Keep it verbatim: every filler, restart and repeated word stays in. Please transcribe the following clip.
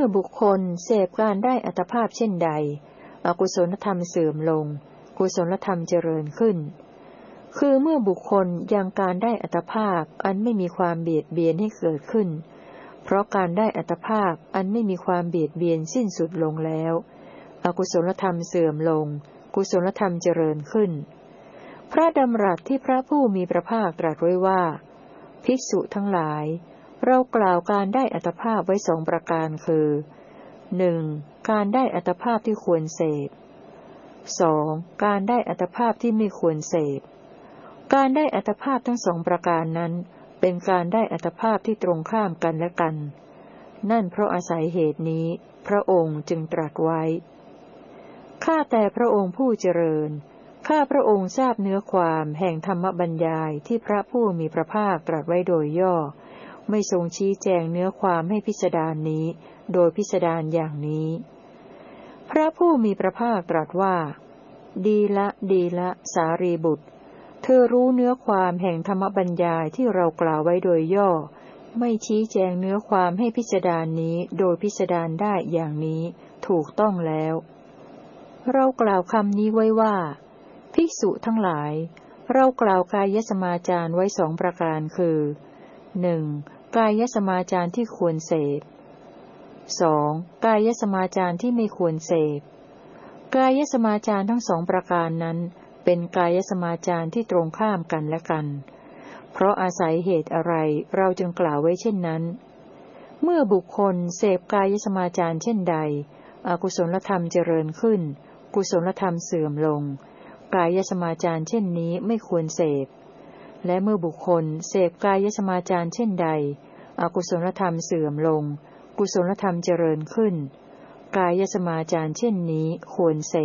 อบุคคลเสพการได้อัตภาพเช่นใดอกุศลธรรมเสื่อมลงกุศลธรรมเจริญขึ้นคือเมื่อบุคคลยังการได้อัตภาพอันไม่มีความเบียดเบียนให้เกิดขึ้นเพราะการได้อัตภาพอันไม่มีความเบียดเบียนสิ้นสุดลงแล้วอกุศลธรรมเสื่อมลงกุศลธรรมเจริญขึ้นพระดำรัสที่พระผู้มีพระภาคตรัสไว้ว่าภิกษุทั้งหลายเรากล่าวการได้อัตภาพไว้สองประการคือหนึ่งการได้อัตภาพที่ควรเสพสองการได้อัตภาพที่ไม่ควรเสพการได้อัตภาพทั้งสองประการนั้นเป็นการได้อัตภาพที่ตรงข้ามกันและกันนั่นเพราะอาศัยเหตุนี้พระองค์จึงตรัสไว้ข้าแต่พระองค์ผู้เจริญข้าพระองค์ทราบเนื้อความแห่งธรรมบรรยายที่พระผู้มีพระภาคตรัสไว้โดยย่อไม่ทรงชี้แจงเนื้อความให้พิสดารนี้โดยพิสดารอย่างนี้พระผู้มีพระภาคตรัสว่าดีละดีละสารีบุตรเธอรู้เนื้อความแห่งธรรมบรรยายที่เรากล่าวไว้โดยย่อไม่ชี้แจงเนื้อความให้พิสดารนี้โดยพิสดารได้อย่างนี้ถูกต้องแล้วเรากล่าวคำนี้ไว้ว่าภิกษุทั้งหลายเรากล่าวกายสมาจารไว้สองประการคือหนึ่งกายสมาจารที่ควรเสพสองกายสมาจารที่ไม่ควรเสพกายสมาจารทั้งสองประการนั้นเป็นกายสมาจารที่ตรงข้ามกันและกันเพราะอาศัยเหตุอะไรเราจึงกล่าวไว้เช่นนั้นเมื่อบุคคลเสพกายสมาจารเช่นใดอกุศลธรรมเจริญขึ้นกุศลธรรมเสื่อมลงกายสมาจารเช่นนี้ไม่ควรเสพและเมื่อบุคคลเสพกายสมาจารเช่นใดอกุศลธรรมเสื่อมลงกุศลธรรมเจริญขึ้นกายสมาจารเช่นนี้ควรเส